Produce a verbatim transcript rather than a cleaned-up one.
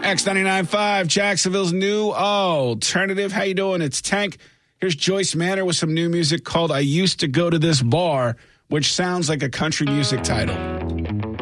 X ninety-nine point five, Jacksonville's new alternative. How you doing? It's Tank. Here's Joyce Manor with some new music called I Used to Go to This Bar, which sounds like a country music title.